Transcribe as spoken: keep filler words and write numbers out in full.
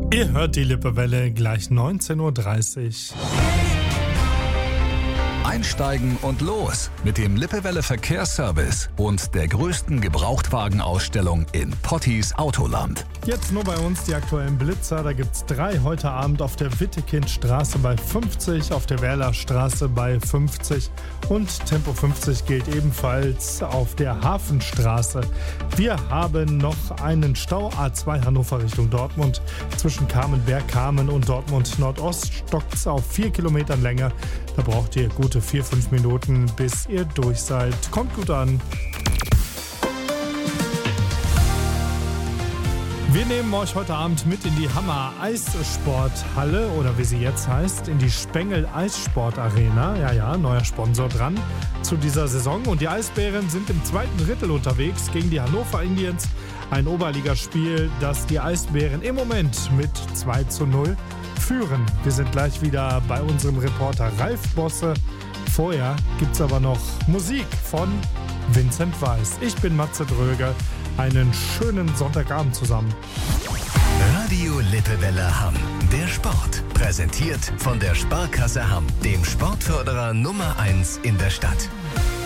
Ihr hört die Lippewelle, gleich neunzehn Uhr dreißig. Einsteigen und los mit dem Lippewelle Verkehrsservice und der größten Gebrauchtwagenausstellung in Potties Autoland. Jetzt nur bei uns die aktuellen Blitzer. Da gibt es drei heute Abend auf der Wittekindstraße bei fünfzig, auf der Werlerstraße bei fünfzig und Tempo fünfzig gilt ebenfalls auf der Hafenstraße. Wir haben noch einen Stau A zwei Hannover Richtung Dortmund. Zwischen Kamenberg-Kamen und Dortmund Nordost stockt es auf vier Kilometern Länge. Da braucht ihr gute vier, fünf Minuten, bis ihr durch seid. Kommt gut an. Wir nehmen euch heute Abend mit in die Hammer Eissporthalle oder wie sie jetzt heißt, in die Spengel Eissportarena. Ja, ja, neuer Sponsor dran zu dieser Saison. Und die Eisbären sind im zweiten Drittel unterwegs gegen die Hannover Indians. Ein Oberligaspiel, das die Eisbären im Moment mit zwei zu null führen. Wir sind gleich wieder bei unserem Reporter Ralf Bosse. Vorher gibt's aber noch Musik von Vincent Weiss. Ich bin Matze Dröge. Einen schönen Sonntagabend zusammen. Radio Lippewelle Hamm. Der Sport. Präsentiert von der Sparkasse Hamm, dem Sportförderer Nummer eins in der Stadt.